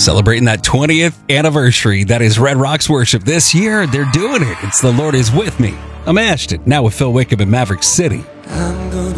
Celebrating that 20th anniversary. That is Red Rocks Worship. This year, they're doing it. It's The Lord Is With Me. I'm Ashton, now with Phil Wickham in Maverick City.